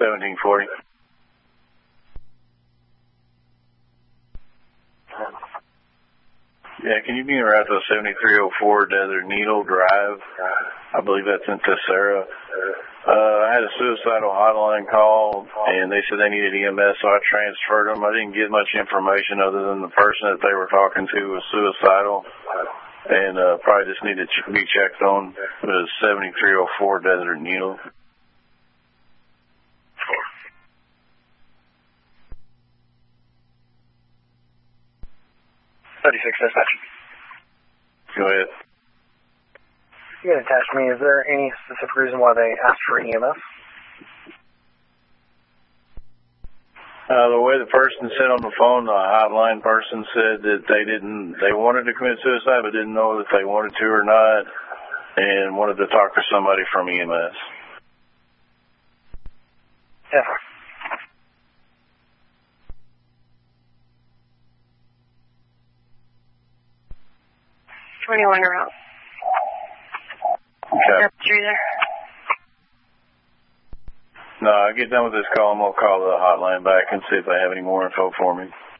1740. Yeah, can you be en route to 7304 Desert Needle Drive? I believe that's in Tessera. I had a suicidal hotline call, and they said they needed EMS, so I transferred them. I didn't get much information other than the person that they were talking to was suicidal, and probably just needed to be checked on. It was 7304 Desert Needle. 36 dispatch. Go ahead. You can attach me. Is there any specific reason why they asked for EMS? The way the person said on the phone, the hotline person said that they wanted to commit suicide but didn't know if they wanted to or not, and wanted to talk to somebody from EMS. Yeah. 21 around. Okay. Up through there. No, I get done with this call, I'm going to call the hotline back and see if they have any more info for me.